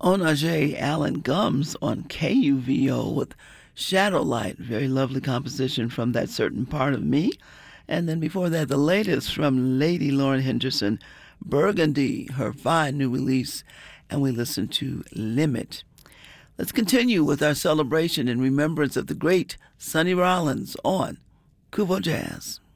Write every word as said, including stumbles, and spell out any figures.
Onaje Allen Gums on K U V O with Shadowlight, very lovely composition from That Certain Part of Me. And then before that, the latest from Lady Lauren Henderson, Burgundy, her fine new release, and we listened to Limit. Let's continue with our celebration in remembrance of the great Sonny Rollins on Kubo Jazz.